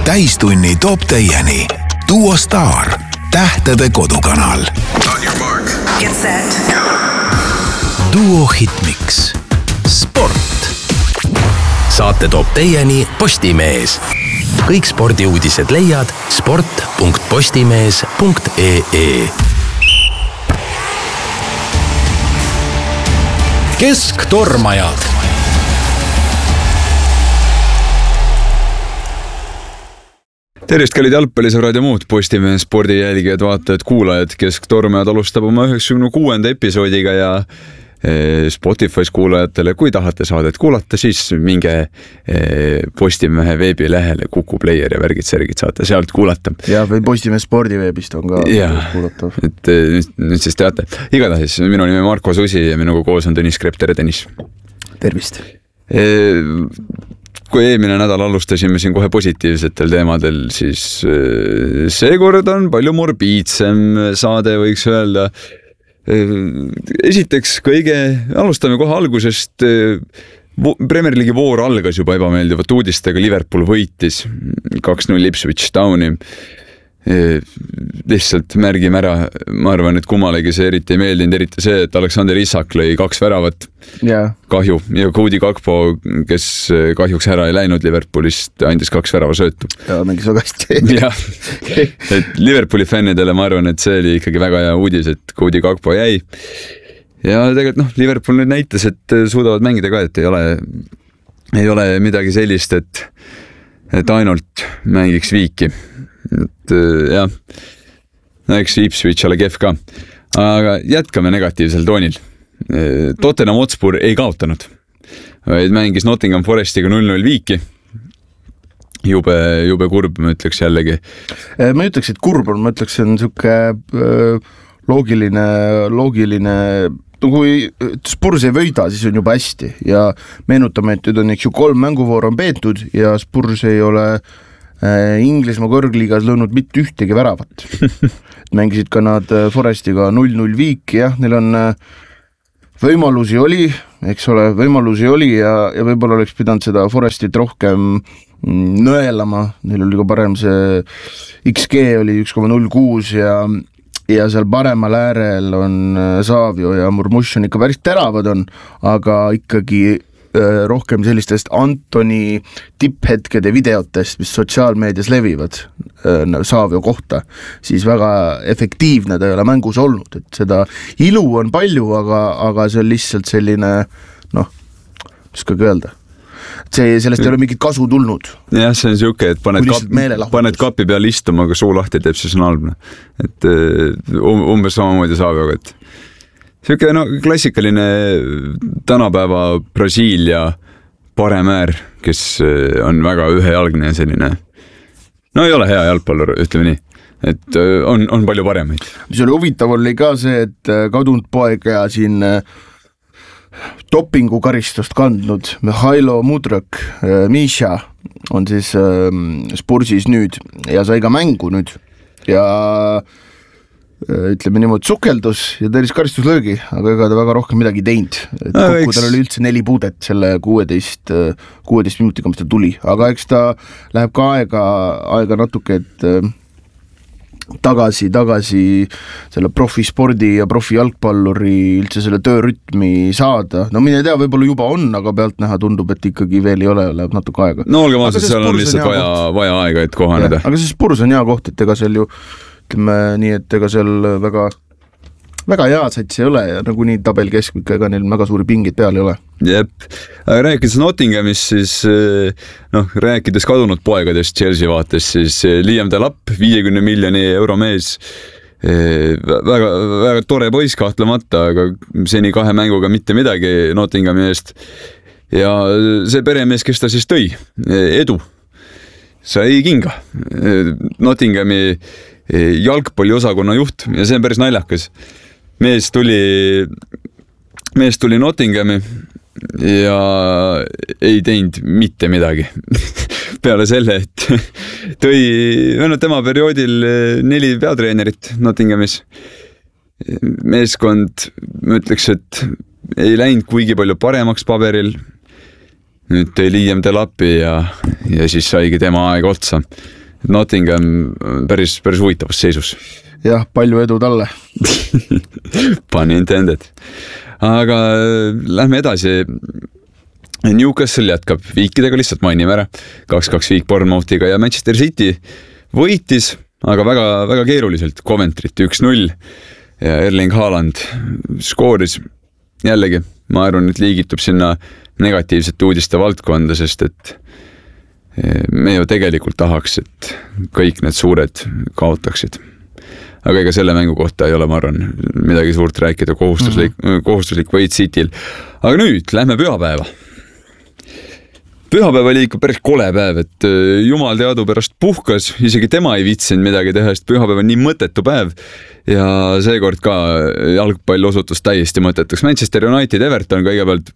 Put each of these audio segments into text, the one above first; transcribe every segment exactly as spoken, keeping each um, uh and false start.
täistunni toob teieni Duo Star, tähtede kodukanal. On your mark. Get set. Duo Hitmix. Sport. Saate toob teieni Postimees. Kõik spordiuudised leiad sport punkt postimees punkt ee. Kesktormajad. Tervist, kallid jalgpallisõbrad ja muud Postimehe spordijälgijad, vaatajad, kuulajad. Kesktormajad alustab oma üheksakümne kuuenda episoodiga ja Spotify's kuulajatele, kui tahate saadet kuulata, siis minge Postimehe veebilehele, Kuku Player ja värgid, särgid saate sealt kuulata. Ja või Postimehe spordiveebist on ka ja, kuulatav. Et nüüd, nüüd siis teate. Igatahes, minu nimi Marko Susi ja minuga koos on Tõnis Krepp, tere Tõnis. Tervist. E Kui eelmine nädal alustasime siin kohe positiivsetel teemadel, siis seekord on palju morbiidsem saade, võiks öelda. Esiteks kõige, alustame kohe algusest, Premier League'i voor algas juba ebameeldivat uudistega, Liverpool võitis kaks null Ipswich Towni. Lihtsalt märgime ära, ma arvan, et kummalegi see eriti ei meeldinud, eriti see, et Alexander Isak lõi kaks väravat yeah. kahju ja Cody Gakpo, kes kahjuks ära ei läinud Liverpoolist, andis kaks värava söötu. Ja mängis väga hästi. jah, et Liverpooli fännidele ma arvan, et see oli ikkagi väga hea uudis, et Cody Gakpo jäi. Ja tegelikult noh, Liverpool nüüd näitas, et suudavad mängida ka, et ei ole, ei ole midagi sellist, et, et ainult mängiks viiki. Et jah, eks Ipswich ole kehv ka. Aga jätkame negatiivsel toonil. Tottenham Hotspur ei kaotanud, vaid mängis Nottingham Forestiga null null viiki. Jube, jube kurb, ma ütleks jällegi. Ma ütleks, et kurb on, ma ütleks, see on siuke loogiline, loogiline, kui Spurs ei võida, siis on juba hästi. Ja meenutame, et nüüd on eks ju kolm mänguvoor on peetud ja Spurs ei ole Inglismaa kõrgliigas lõunud mitte ühtegi väravat. Mängisid ka nad Forestiga null null viiki, jah, neil on võimalusi oli, eks ole, võimalusi oli ja, ja võib-olla oleks pidanud seda Forestit rohkem nõelama, neil oli ka parem see X G oli üks koma null kuus ja, ja seal paremal äärel on Savio ja Murmush on ikka päris teravad on, aga ikkagi rohkem sellistest Antoni tipphetkede videotest, mis sotsiaalmeedias levivad Savio kohta, siis väga efektiivne ta ei ole mängus olnud, et seda ilu on palju, aga, aga see on lihtsalt selline, noh, mis ka öelda, see, sellest ei ole mingit kasu tulnud. Jah, see on siuke, et paned, kap, paned kapi peal istuma, aga suu lahti teeb, siis on halb. Et um, umbes samamoodi Savioga, et siuke no, klassikaline tänapäeva Brasiilia paremäär, kes on väga ühejalgne ja selline, no ei ole hea jalgpallur, ütleme nii, et on, on palju paremaid. Mis oli huvitav oli ka see, et kadunud poeg ja siin dopingu karistust kandnud Mihhailo Mudrõk, Misha on siis Spursis nüüd ja sai ka mängu nüüd ja ütleme niimoodi sukeldus ja teris karistuslöögi, aga ega ta väga rohkem midagi teinud. Et no, kokku tal oli üldse neli puudet selle kuueteist, kuueteist minutiga, mis ta tuli, aga eks ta läheb ka aega, aega natuke, et tagasi, tagasi selle profispordi ja profijalgpalluri üldse selle töörütmi saada. No mine tea, võib-olla juba on, aga pealt näha tundub, et ikkagi veel ei ole, läheb natuke aega. No olge maas, et seal on lihtsalt vaja, vaja aega, et kohaneda. Ja, aga see Spurs on hea koht, et ega seal ju ütleme nii, et ega seal väga, väga hea sats ei ole ja nagu nii tabel keskmik, ega neil väga suuri pingid peal ei ole. Jep, aga rääkides Nottinghamis, siis noh, rääkides kadunud poegadest Chelsea vaates, siis Liam Delap, viiekümne miljoni euro mees, väga, väga tore poiss kahtlemata, aga seni kahe mänguga mitte midagi Nottinghami eest. Ja see peremees, kes ta siis tõi, Edu, sai kinga. Nottinghami jalgpalliosakonna juht ja see on päris naljakas. Mees tuli, mees tuli Nottinghami ja ei teinud mitte midagi. Peale selle, et tõi no, tema perioodil neli peatreenerit Nottinghamis. Meeskond, ma ütleks, et ei läinud kuigi palju paremaks paberil. Nüüd tõi Liam Delapi ja, ja siis saigi tema aeg otsa. Nottingham päris, päris huvitavas seisus. Jah, palju edu talle. Pun intended. Aga lähme edasi. Newcastle jätkab viikidega, lihtsalt mainime ära. kaks kaks viik Bournemouthiga ja Manchester City võitis, aga väga, väga keeruliselt Coventry't üks null ja Erling Haaland skooris jällegi. Ma arvan, et liigitub sinna negatiivsete uudiste valdkonda, sest et me ju tegelikult tahaks, et kõik need suured kaotaksid. Aga ega selle mängu kohta ei ole, ma arvan, midagi suurt rääkida, kohustuslik, mm-hmm. kohustuslik võit Cityl. Aga nüüd lähme pühapäeva. Pühapäeva oli ikka päris kole päev, et jumal teadu pärast puhkas, isegi tema ei vitsinud midagi teha, sest pühapäev on nii mõttetu päev ja seekord ka jalgpall osutus täiesti mõttetuks. Manchester United Everton kõigepealt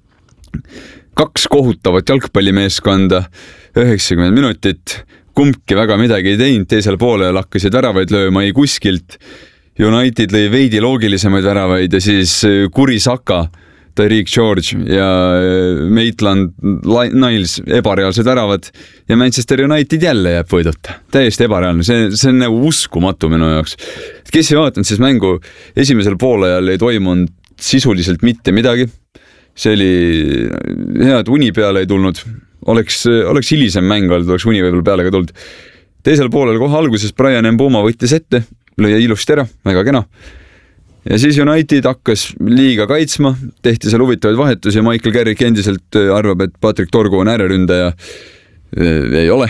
kaks kohutavat jalgpallimeeskonda, üheksakümmend minutit, kumbki väga midagi ei teinud, teisel poolel hakkasid väravaid lööma ei kuskilt. United lõi veidi loogilisemaid väravaid ja siis Kuri Saka, Tyreek George ja Maitland Niles ebareaalsed väravad ja Manchester United jälle jääb võiduta. Täiesti ebareaalne, see, see on nagu uskumatu minu jaoks. Kes ei vaatanud, siis mängu esimesel poolajal ei toimunud sisuliselt mitte midagi. See oli head uni peale ei tulnud. Oleks, oleks hilisem mäng olnud, oleks uni võib-olla peale ka tulnud. Teisel poolel kohe alguses Brian Mboma võttis ette, lõi ilusti ära, väga kena. Ja siis United hakkas liiga kaitsma, tehti seal huvitavaid vahetusi ja Michael Carrick endiselt arvab, et Patrick Torgu on ääreründaja. Ei ole.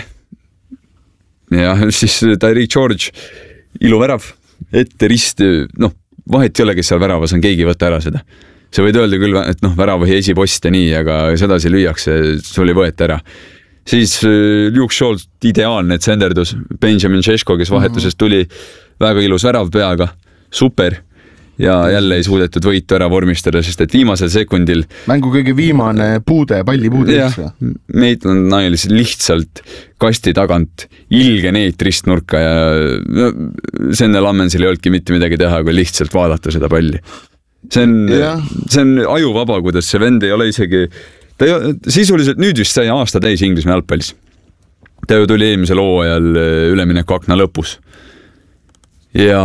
Ja siis Tyreek George, iluvärav, ette risti, noh, vahet ei ole, kes seal väravas on, keegi võtta ära seda. See võid öelda küll, et noh, väravahi esipost ja nii, aga sedasi lüüakse, see oli võeta ära. Siis Luke Shaw ideaalne tsenderdus, Benjamin Šeško, kes vahetusest tuli väga ilus värav peaga, super. Ja jälle ei suudetud võitu ära vormistada, sest et viimasel sekundil mängu kõige viimane puude, palli puude ja, Maitland Niles lihtsalt kasti tagant ilge neet ristnurka ja no, Senne Lammensil ei olnudki mitte midagi teha, kui lihtsalt vaadata seda palli. See on, see on ajuvaba, kuidas see vend ei ole isegi ta ei, sisuliselt nüüd vist sai aasta täis Inglismaa jalgpallis. Ta ju tuli eelmisel hooajal ülemineku akna lõpus ja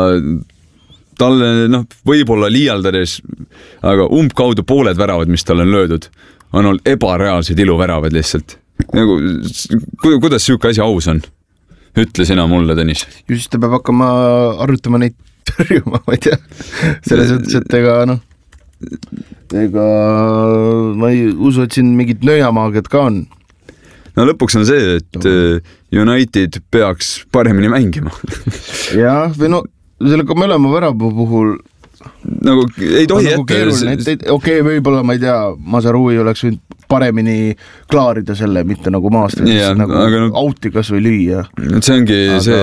talle, noh, võib-olla liialdades, aga umbkaudu pooled väravad, mis talle on löödud, on olnud ebareaalsed iluväravad lihtsalt. Nagu, kuidas siuke asi aus on? Ütle sina mulle, Tõnis. Just ta peab hakkama arutama neid tõrjuma, ma ei tea. Selles mõttes, et ega, noh, ega ma ei usu, et siin mingit nööjamaagiat ka on. No lõpuks on see, et United peaks paremini mängima. Jah, või no sellega mõlema värava puhul nagu ei tohi nagu ette. Okei, okay, võib-olla ma ei tea, Mazarui oleks võinud paremini klaarida selle, mitte nagu maast, ja, nagu no, auti kas või lüüa. See ongi aga see,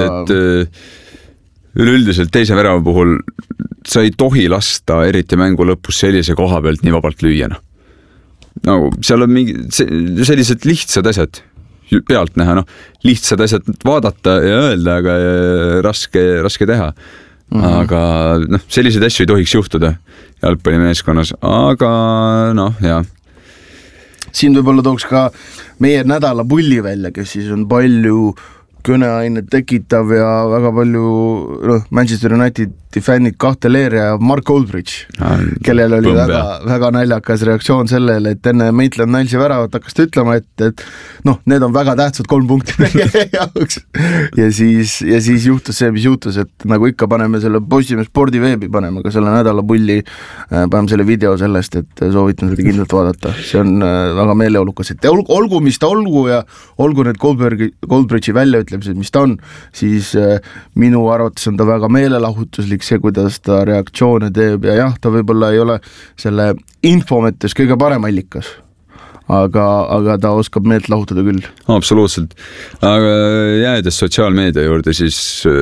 et üleüldiselt teise värava puhul sa ei tohi lasta eriti mängu lõpus sellise koha pealt nii vabalt lüüa. Nagu seal on mingi sellised lihtsad asjad pealt näha, noh, lihtsad asjad vaadata ja öelda, aga raske, raske teha. Mm-hmm. Aga noh, selliseid asju ei tohiks juhtuda jalgpallimeeskonnas, aga noh, jah. Siin võib-olla tooks ka meie nädala pulli välja, kes siis on palju kõneainet tekitav ja väga palju noh, Manchester Unitedi fännid kahte leer ja Mark Goldbridge, ah, kellel oli väga, väga naljakas reaktsioon sellele, et enne Maitland Nilesi väravat hakkas ta ütlema, et, et noh, need on väga tähtsad kolm punkti jaoks. ja siis, ja siis juhtus see, mis juhtus, et nagu ikka paneme selle Postimehe spordiveebi, paneme ka selle nädala pulli, paneme selle video sellest, et soovitan seda kindlalt vaadata. See on väga meeleolukas, et olgu, olgu mis ta olgu ja olgu need Goldbridge'i väljaütlemised, mis ta on, siis minu arvates on ta väga meelelahutuslik, see, kuidas ta reaktsioone teeb ja jah, ta võib-olla ei ole selle infometes kõige parem allikas, aga, aga ta oskab meelt lahutada küll. Absoluutselt. Aga jäädes sotsiaalmeedia juurde, siis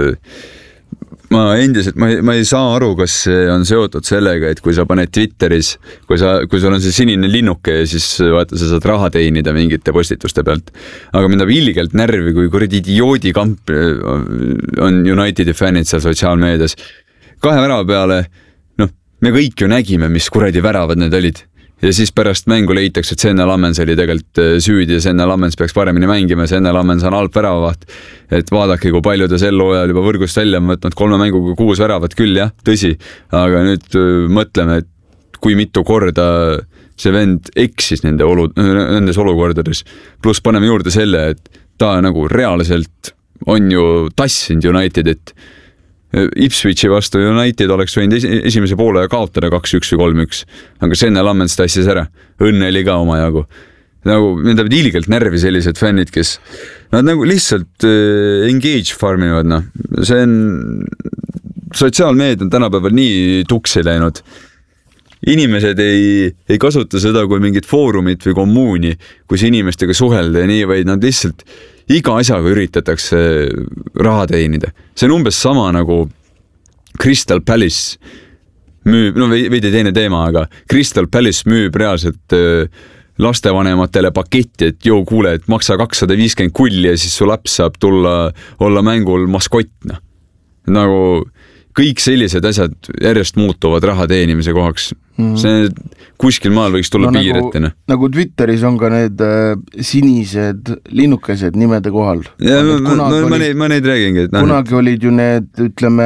ma endiselt, ma ei, ma ei saa aru, kas see on seotud sellega, et kui sa paned Twitteris, kui, sa, kui sul on see sinine linnuke ja siis vaata, sa saad raha teenida mingite postituste pealt. Aga mind on ilgelt närvi, kui kuradi idioodi kamp on Unitedi fännid seal sotsiaalmeedias. Kahe värava peale, noh, me kõik ju nägime, mis kuradi väravad need olid. ja siis pärast mängu leitakse, et Senna Lammens oli tegelikult süüdi ja Senna Lammens peaks paremini mängima ja Senna Lammens on halb väravavaht. Et vaadake, kui palju ta sel hooajal juba võrgust välja on võtnud, kolme mänguga kuus väravat küll, jah, tõsi, aga nüüd mõtleme, et kui mitu korda see vend eksis nende olu, nendes olukordades, pluss paneme juurde selle, et ta nagu reaalselt on ju tassinud Unitedit. Ipswichi vastu United oleks võinud esimese poole kaotada kaks üks või kolm üks, aga Senna Lammens tassis ära, õnne oli ka omajagu. Nagu, need on ilgelt närvi sellised fännid, kes nad nagu lihtsalt äh, engage farmivad, noh. See on, sotsiaalmeedia on tänapäeval nii tuksi läinud. Inimesed ei, ei kasuta seda kui mingit foorumit või kommuuni, kus inimestega suhelda ja nii, vaid nad lihtsalt iga asjaga üritatakse raha teenida. See on umbes sama nagu Crystal Palace müüb, no veidi teine teema, aga Crystal Palace müüb reaalselt lastevanematele paketti, et joo, kuule, et maksa kakssada viiskümmend kulli ja siis su laps saab tulla olla mängul maskotna. Nagu kõik sellised asjad järjest muutuvad raha teenimise kohaks. Mm. See kuskil maal võiks tulla no, piiretina. Nagu, nagu Twitteris on ka need äh, sinised linnukesed nimede kohal. Ja, no, no, ma, neid, ma neid räägingi. Et, kunagi no. olid ju need, ütleme,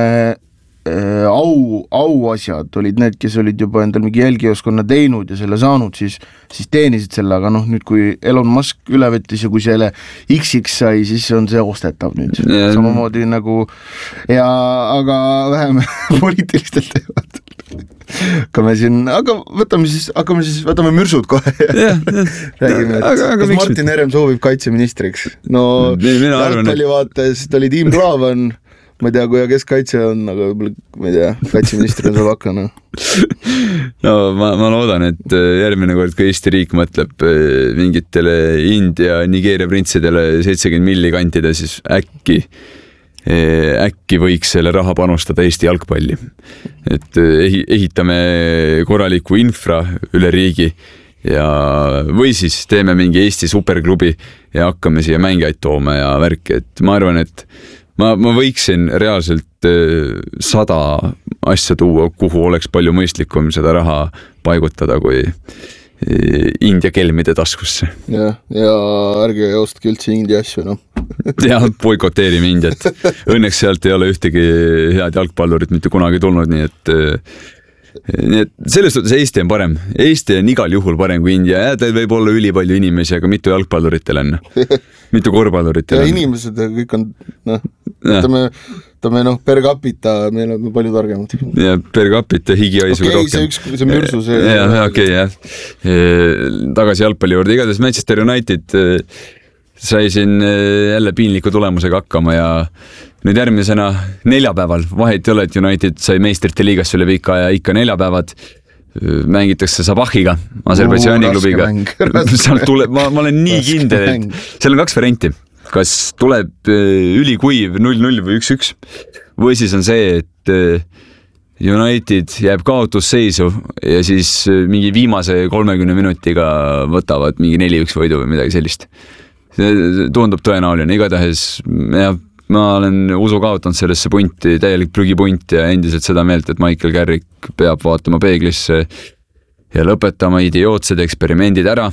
äh, au, auasjad, olid need, kes olid juba endal mingi jälgioskonna teinud ja selle saanud, siis, siis teenisid selle, aga noh, nüüd kui Elon Musk üle võttis ja kui selle X X sai, siis on see ostetav nüüd. Ja, samamoodi nagu, ja, aga vähem poliitilistel teevad. Hakkame siin, aga võtame siis, hakkame siis, võtame mürsud kohe ja, ja. Räägime, et aga, aga kas Martin Herem soovib kaitseministriks? No, jalgpalli vaates ta oli Tiim Klaavan, ma ei tea, kui ja kes kaitse on, aga ma ei tea, kaitseministri on seal hakkana. No ma, ma loodan, et järgmine kord, kui Eesti riik mõtleb mingitele India, Nigeeria printsidele seitsekümmend milli kantida, siis äkki äkki võiks selle raha panustada Eesti jalgpalli. Et ehitame korraliku infra üle riigi ja, või siis teeme mingi Eesti superklubi ja hakkame siia mängijaid tooma ja värki. Et ma arvan, et ma, ma võiksin reaalselt sada asja tuua, kuhu oleks palju mõistlikum seda raha paigutada kui India kelmide taskusse. Ja, ja ärge ostke üldse India asju, noh. Ja boikoteerime Indiat. Õnneks sealt ei ole ühtegi head jalgpallurit mitte kunagi tulnud, nii et, nii et selles suhtes Eesti on parem. Eesti on igal juhul parem kui India. Ja teil võib olla ülipalju inimesi, aga mitu jalgpalluritel on. Mitu korvpalluritel on. Ja inimesed kõik on, noh, ütleme, ütleme, noh, per capita, meil on palju targemad. Ja per capita higiaisuga okay, rohkem. Okei, see üks, see mürsu, see... Ja, ja okei, okay, jah. Tagasi jalgpalli juurde. Igatahes Manchester United sai siin jälle piinliku tulemusega hakkama ja nüüd järgmisena neljapäeval, vahet ei ole, et United sai meistrite liigasse üle pika ja ikka neljapäevad mängitakse Sabahiga, Aserbaidžaani klubiga. Seal tuleb, ma, ma olen nii kindel, et seal on kaks varianti. Kas tuleb ülikuiv null null või üks üks või siis on see, et United jääb kaotusseisu ja siis mingi viimase kolmekümne minutiga võtavad mingi neli üks võidu või midagi sellist. See tundub tõenäoline, igatahes ja ma olen usu kaotanud sellesse punti, täielik prügipunt ja endiselt seda meelt, et Michael Carrick peab vaatama peeglisse ja lõpetama idiootsed eksperimendid ära.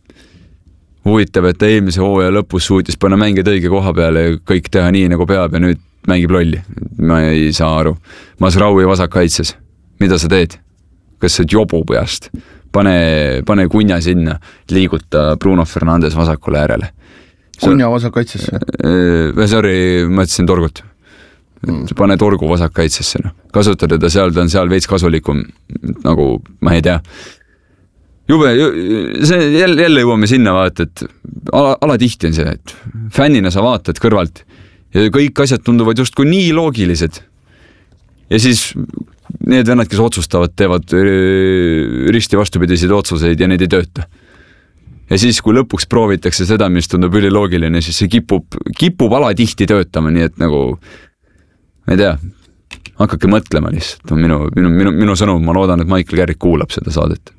Huvitav, et ta eelmise hooaja lõpus suutis panna mängid õige koha peale ja kõik teha nii, nagu peab ja nüüd mängib lolli. Ma ei saa aru. Masraoui vasakkaitses. Mida sa teed? Kas sa jobu peast? Pane, pane Kunja sinna, liiguta Bruno Fernandes vasakule äärele. Kunja vasakkaitsesse? Sorry, ma ütlesin Torgut. Mm. Pane Torgu vasakkaitsesse. No. Kasutada ta seal, ta on seal veits kasulikum, nagu ma ei tea. Jube, see jälle, jälle jõuame sinna vaata, et ala, alatihti on see, et fännina sa vaatad kõrvalt ja kõik asjad tunduvad just kui nii loogilised. Ja siis need vennad, kes otsustavad, teevad risti vastupidiseid otsuseid ja need ei tööta. Ja siis, kui lõpuks proovitakse seda, mis tundub üliloogiline, siis see kipub, kipub alatihti töötama, nii et nagu, ma ei tea, hakake mõtlema lihtsalt. Minu, minu, minu, minu sõnum, ma loodan, et Michael Carrick kuulab seda saadet.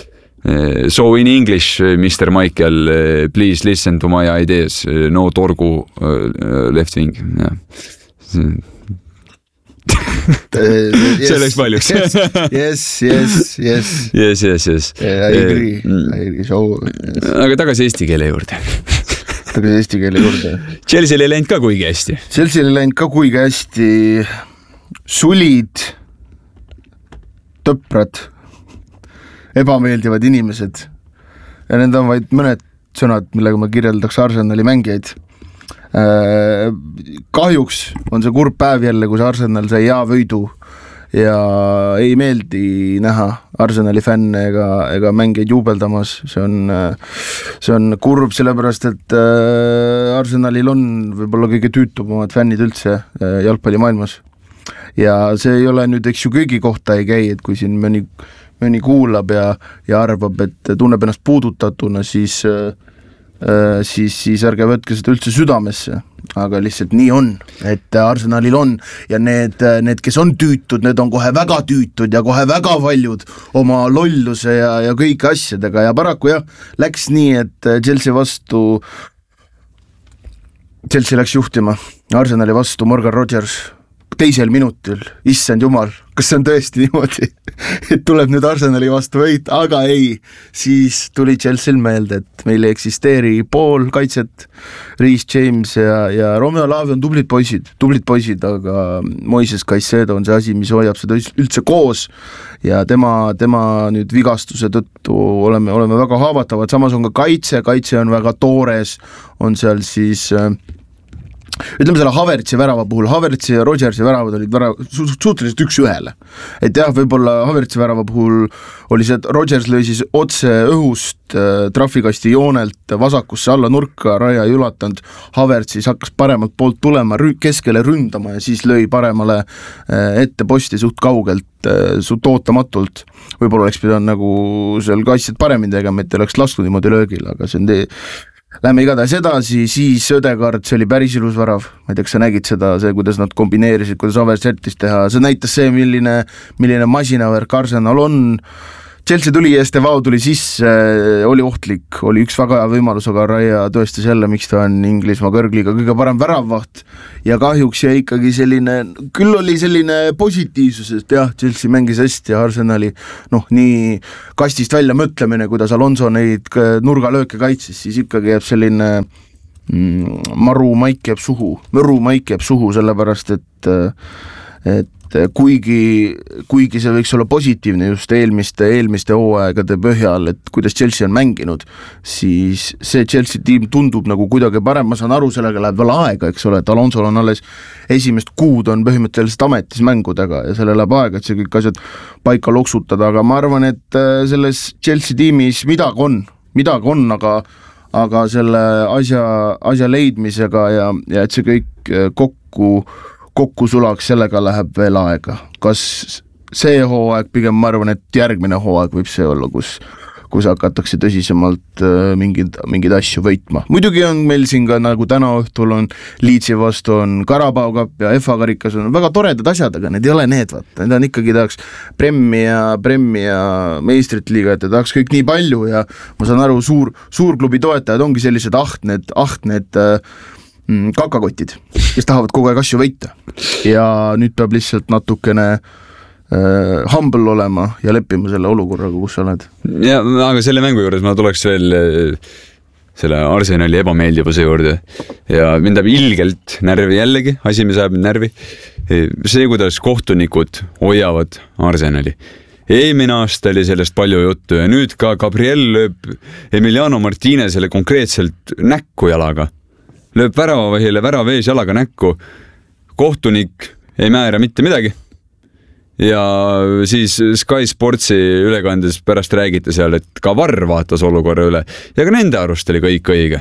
So in English, mister Michael, please listen to my ideas. No Torgu left wing. Yeah. see läks paljuks. Yes, yes, yes, yes. Yes, yes, yes. I agree, I agree, so. Aga tagasi eesti keele juurde. Tagasi eesti keele juurde. Chelsea'l ei läinud ka kuigi hästi. Chelsea'l ei läinud ka kuigi hästi. Sulid, töprad, ebameeldivad inimesed. Ja need on vaid mõned sõnad, millega ma kirjeldaks Arsenali mängijaid. Kahjuks on see kurb päev jälle, kus Arsenal sai hea võidu ja ei meeldi näha Arsenali fänne ega, ega mängijaid juubeldamas. See on, see on kurb sellepärast, et Arsenalil on võib-olla kõige tüütumad fännid üldse jalgpallimaailmas. Ja see ei ole nüüd, eks ju, kõigi kohta ei käi, et kui siin mõni, mõni kuulab ja, ja arvab, et tunneb ennast puudutatuna, siis siis, siis ärge võtke seda üldse südamesse, aga lihtsalt nii on, et Arsenalil on ja need, need, kes on tüütud, need on kohe väga tüütud ja kohe väga paljud oma lolluse ja, ja kõike asjadega ja paraku jah, läks nii, et Chelsea vastu Chelsea läks juhtima Arsenali vastu Morgan Rogers teisel minutil, issand jumal, kas see on tõesti niimoodi, et tuleb nüüd Arsenali vastu võit, aga ei, siis tuli Chelsea'l meelde, et meil ei eksisteeri pool kaitset, Reece James ja, ja Romeo Lavia on tublid poisid, tublid poisid, aga Moises Caicedo on see asi, mis hoiab seda üldse koos ja tema, tema nüüd vigastuse tõttu oleme, oleme väga haavatavad, samas on ka kaitse, kaitse on väga toores, on seal siis ütleme selle Havertzi värava puhul, Havertzi ja Rogersi väravad olid värav, su suhteliselt üks ühele. Et jah, võib-olla Havertzi värava puhul oli see, et Rogers lõi siis otse õhust äh, trafikasti joonelt vasakusse alla nurka, Raja ei ülatanud, Havertz siis hakkas paremalt poolt tulema, rü keskele ründama ja siis lõi paremale äh, ette posti suht kaugelt, äh, suht ootamatult. Võib-olla oleks pidanud nagu seal kaitsjad paremini tegema, et ei oleks lasknud niimoodi löögil, aga see on tee Lähme igatahes edasi, siis Ödegard, see oli päris ilus värav, ma ei tea, kas sa nägid seda, see, kuidas nad kombineerisid, kuidas Havertz jättis teha, see näitas see, milline, milline masinavärk Arsenal on. Chelsea tuli ja Estevao tuli sisse, oli ohtlik, oli üks väga hea võimalus, aga Raja tõestas jälle, miks ta on Inglismaa kõrgliiga kõige parem väravvaht ja kahjuks jäi ikkagi selline, küll oli selline positiivsus, et jah, Chelsea mängis hästi ja Arsenali noh, nii kastist välja mõtlemine, kuidas Alonso neid nurgalööke kaitsis, siis ikkagi jääb selline mm, maru maik jääb suhu, mõru maik jääb suhu, sellepärast et et kuigi, kuigi see võiks olla positiivne just eelmiste, eelmiste hooaegade põhjal, et kuidas Chelsea on mänginud, siis see Chelsea tiim tundub nagu kuidagi parem, ma saan aru, sellega läheb veel aega, eks ole, et Alonsol on alles esimest kuud on põhimõtteliselt ametis mängudega ja selle läheb aega, et see kõik asjad paika loksutada, aga ma arvan, et selles Chelsea tiimis midagi on, midagi on, aga aga selle asja, asja leidmisega ja, ja et see kõik kokku kokku sulaks, sellega läheb veel aega. Kas see hooaeg, pigem ma arvan, et järgmine hooaeg võib see olla, kus, kus hakatakse tõsisemalt mingid, mingid asju võitma. Muidugi on meil siin ka, nagu täna õhtul on Leedsi vastu on Carabao Cup ja F A karikas on väga toredad asjad, aga need ei ole need, vaat. Need on ikkagi tahaks Premmi ja, Premmi ja meistrit liiga, et tahaks kõik nii palju ja ma saan aru, suur, suurklubi toetajad ongi sellised ahtned, ahtned kakakotid, kes tahavad kogu aeg asju võita ja nüüd peab lihtsalt natukene äh, humble olema ja leppima selle olukorraga, kus sa oled. Ja, aga selle mängu juures ma tuleks veel selle Arsenali ebameeldivuse juurde ja mind läheb ilgelt närvi jällegi, asi mis läheb närvi, see, kuidas kohtunikud hoiavad Arsenali. Eelmine aasta oli sellest palju juttu ja nüüd ka Gabriel lööb Emiliano Martinezele konkreetselt näkku jalaga. Lööb väravavahile väravees jalaga näkku, kohtunik ei määra mitte midagi ja siis Sky Sportsi ülekandes pärast räägite seal, et ka V A R vaatas olukorra üle ja ka nende arust oli kõik õige.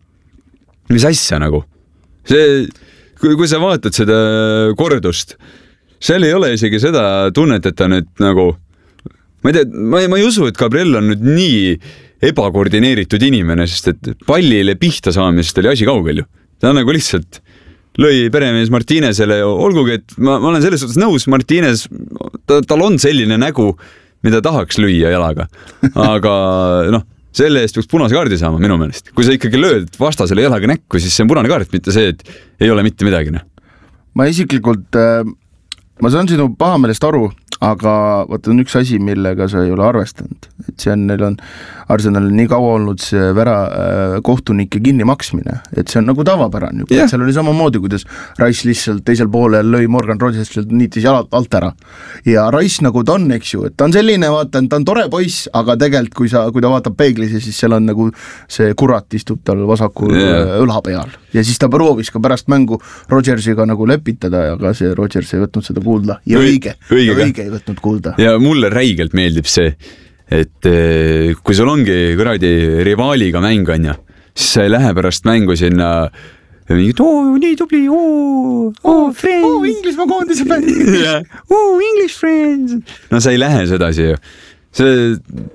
Mis asja nagu? See, kui, kui sa vaatad seda kordust, seal ei ole isegi seda tunnet, et ta nüüd nagu ma ei tea, ma ei, ma ei usu, et Gabriel on nüüd nii ebakoordineeritud inimene, sest et pallile pihta saamisest oli asi kaugel ju. Ta nagu lihtsalt lõi peremees Martinezele, olgugi, et ma, ma olen selles suhtes nõus, Martinez, ta, tal on selline nägu, mida tahaks lüüa jalaga. Aga noh, selle eest võiks punase kaardi saama minu meelest. Kui sa ikkagi lööd vastasele jalaga näkku, siis see on punane kaart, mitte see, et ei ole mitte midagi. Ma isiklikult äh, ma saan sinu pahameelest aru, aga vaata on üks asi, millega sa ei ole arvestanud, et see on, neil on Arsenal nii kaua olnud see vära äh, kohtunike kinni maksmine, et see on nagu tavapärane juba, yeah. Seal oli samamoodi, kuidas Rice lihtsalt teisel poolel lõi Morgan Rodgersilt niitis jalad alt ära ja Rice nagu ta on, eks ju, et ta on selline, vaata, ta on tore poiss, aga tegelikult kui sa, kui ta vaatab peeglisse, siis seal on nagu see kurat istub tal vasakul yeah. õlha peal ja siis ta proovis ka pärast mängu Rodgersiga nagu lepitada, aga see Rodgers ei võtnud seda kuulda ja õige, õige, õige ei võtnud kuulda. Ja mulle räigelt meeldib see, et kui sul ongi kuradi rivaaliga mäng on ja, siis sa ei lähe pärast mängu sinna mingid, oo, nii tubli, oo, oo, friends. Oo, Inglismaa koondise bänd. Oo, English friends. No sa ei lähe sedasi ju. See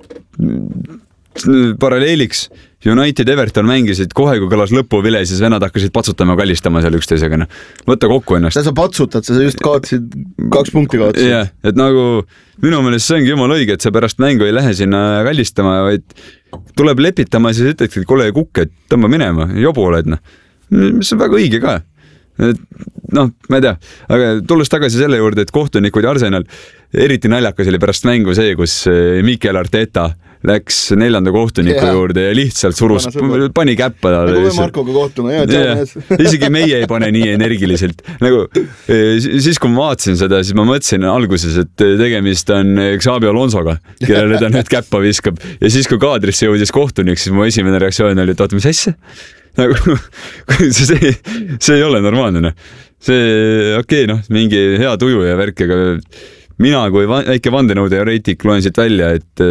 paralleeliks United Everton mängisid kohe, kui kõlas lõpuvile, siis vennad hakkasid patsutama ja kallistama seal üksteisega. Võtta kokku ennast. Sa patsutad, sa just kaotasid, kaks punkti kaotasid. Jah, et nagu minu meelest see ongi jumal õige, et sa pärast mängu ei lähe sinna kallistama, vaid tuleb lepitama ja siis ütleks, et kole kukk, et tõmba minema, jobu oled. No. Mis on väga õige ka. Et, noh, ma ei tea, aga tulles tagasi selle juurde, et kohtunikud ja Arsenal, eriti naljakas oli pärast mängu see, kus Mikel Arteta läks neljanda kohtuniku yeah. juurde ja lihtsalt surus, pani käppa talle. Nagu me Markoga kohtuma, jah, yeah. Isegi meie ei pane nii energiliselt. Nagu, siis kui ma vaatasin seda, siis ma mõtlesin alguses, et tegemist on Xabi Alonsoga, kellele ta nüüd käppa viskab. Ja siis kui kaadrisse jõudis kohtunik, siis mu esimene reaktsioon oli, et oota, mis asja? Nagu, see, see ei ole normaalne. See, okei, okay, noh, mingi hea tuju ja värk, aga mina kui väike vandenõude teoreetik loen siit välja, et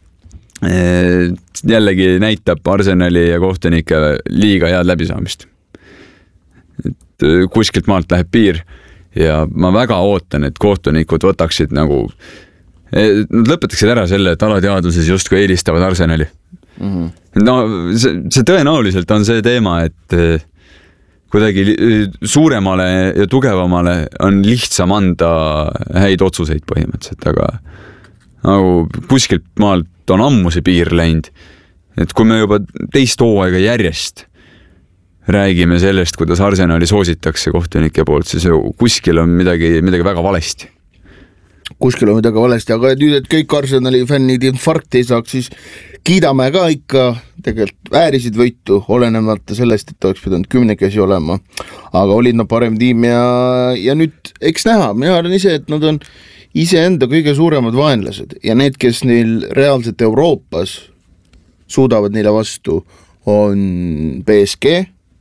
jällegi näitab Arsenali ja kohtunike liiga head läbisaamist. Et kuskilt maalt läheb piir ja ma väga ootan, et kohtunikud võtaksid nagu, nad lõpetaksid ära selle, et alateadvuses just kui eelistavad Arsenali. Mm-hmm. No see, see tõenäoliselt on see teema, et kuidagi suuremale ja tugevamale on lihtsam anda häid otsuseid põhimõtteliselt, aga nagu kuskilt maalt on ammu see piir läinud. Et kui me juba teist hooaega järjest räägime sellest, kuidas Arsenali soositakse kohtunike poolt, siis kuskil on midagi, midagi väga valesti. Kuskil on midagi valesti, aga nüüd, et kõik Arsenali fännid infarkti ei saaks, siis kiidame ka ikka, tegelikult väärisid võitu, olenemata sellest, et oleks pidanud kümnekesi olema, aga olid nad parem tiim ja, ja nüüd eks näha, mina arvan ise, et nad on iseenda kõige suuremad vaenlased ja need, kes neil reaalselt Euroopas suudavad neile vastu, on P S G,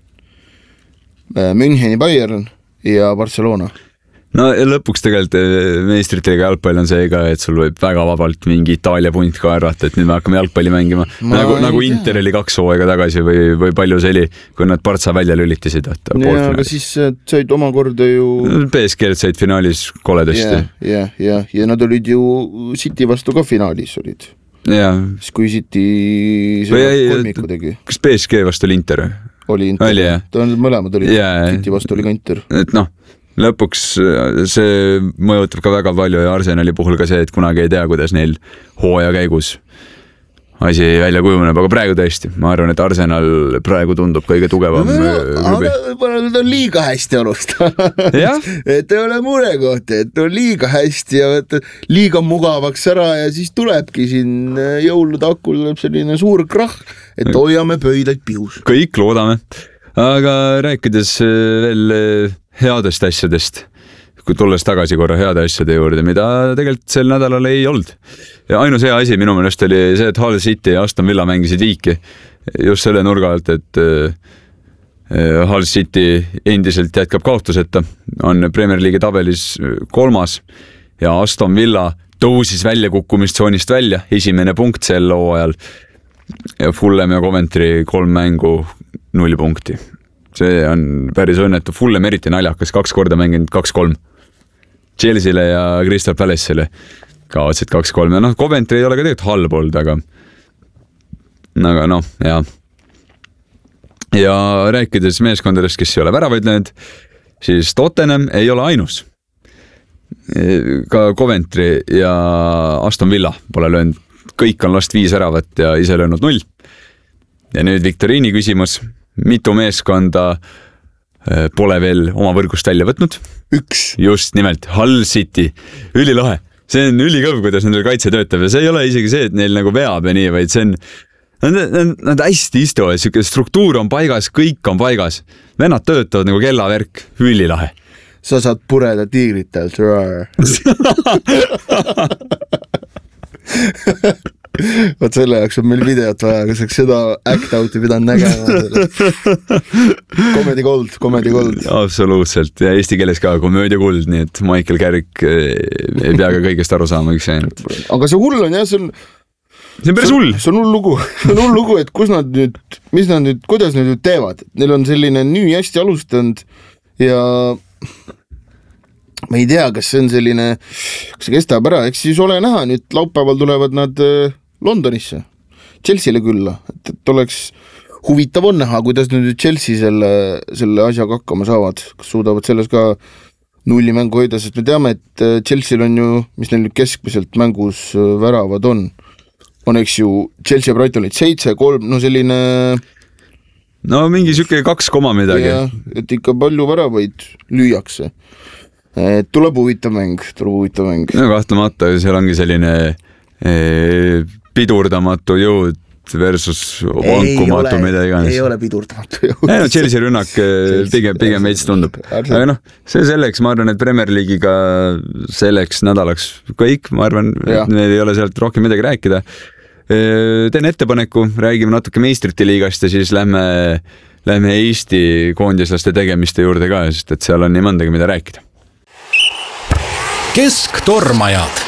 Müncheni Bayern ja Barcelona. No ja lõpuks tegelikult meistritiga jalgpall on see ka, et sul võib väga vabalt mingi Itaalia punt ka arvata, et nüüd me hakkame jalgpalli mängima. Ma nagu, nagu Inter oli kaks hooaega tagasi või, või palju see oli, kui nad Partsa välja lülitasid. Ja, aga siis said omakorda ju... P S G said finaalis koledasti. Ja, ja, ja, ja nad olid ju City vastu ka finaalis olid. Ja. Siis kui City kolmiku tegi. Kas P S G vastu oli Inter? Oli Inter. Oli, ta on mõlemad olid. Ja. City vastu oli ka Inter. Et noh, lõpuks see mõjutab ka väga palju ja Arsenali puhul ka see, et kunagi ei tea, kuidas neil hooaja käigus asi välja kujuneb, aga praegu tõesti, ma arvan, et Arsenal praegu tundub kõige tugevam no, klubi. Aga nad on liiga hästi alustanud. Et ei ole murekoht, et on liiga hästi ja et liiga mugavaks ära ja siis tulebki siin jõulude akul selline suur krahh, et hoiame pöidaid pius. Kõik loodame, aga rääkides veel headest asjadest, kui tulles tagasi korra heade asjade juurde, mida tegelikult sel nädalal ei olnud. Ja ainus hea asi minu meelest oli see, et Hull City ja Aston Villa mängisid viiki just selle nurga alt, et Hull City endiselt jätkab kaotuseta, on Premier League tabelis kolmas ja Aston Villa tõusis välja kukkumistsoonist välja, esimene punkt sel hooajal ja Fulham ja Coventry kolm mängu null punkti. See on päris õnnetu. Fulham eriti naljakas, kaks korda mänginud kaks kolm. Chelsea'le ja Crystal Palace'le kaotsid kaks kolm. Ja noh, Coventry ei ole ka tegelikult halb olnud, aga aga noh, ja ja rääkides meeskondadest, kes ei ole väravaid löönud, siis Tottenham ei ole ainus. Ka Coventry ja Aston Villa pole löönud. Kõik on last viis väravat ja ise löönud null. Ja nüüd Viktoriini küsimus. Mitu meeskonda pole veel oma võrgust välja võtnud. Üks. Just nimelt, Hull City, ülilahe. See on ülikõv, kuidas nendel kaitse töötab ja see ei ole isegi see, et neil nagu veab ja nii, vaid see on, nad, nad hästi istuvad, siuke struktuur on paigas, kõik on paigas. Vennad töötavad nagu kellaverk, ülilahe. Sa saad pureda tiigritelt. Vaat selle jaoks on meil videot vaja, kas oleks seda act-out'i pidanud nägema. Comedy gold, comedy gold. Absoluutselt ja eesti keeles ka komöödia kuld, nii et Michael Carrick ei pea ka kõigest aru saama üks ainult. Aga see hull on jah, see on see on päris hull. See on hull lugu, see on hull lugu, et kus nad nüüd, mis nad nüüd, kuidas nad nüüd teevad. Neil on selline nii hästi alustanud ja ma ei tea, kas see on selline, kas see kestab ära, eks siis ole näha, nüüd laupäeval tulevad nad Londonisse, Chelsea'le külla, et, et oleks huvitav on näha, kuidas nüüd Chelsea selle, selle asjaga hakkama saavad, kas suudavad selles ka nulli mängu hoida, sest me teame, et Chelsea'l on ju, mis neil nüüd keskmiselt mängus väravad on, on eks ju Chelsea Brightonit seitse, kolm, no selline no mingi süke kaks koma midagi. Ja, et ikka palju väravaid lüüakse. Et tuleb huvitav mäng, tuleb huvitav mäng. No kahtlemata, seal ongi selline ee, pidurdamatu jõud versus vankumatu mida iganes. Ei ole pidurdamatu jõud. Ei no Chelsea rünnak pigem, pigem veits tundub. Aga noh, see selleks, ma arvan, et Premier League'iga selleks nädalaks kõik, ma arvan, et meil ei ole sealt rohkem midagi rääkida. Teen ettepaneku, räägime natuke meistrite liigast ja siis lähme, lähme Eesti koondislaste tegemiste juurde ka, sest et seal on nii mõndagi, mida rääkida. Kesktormajad.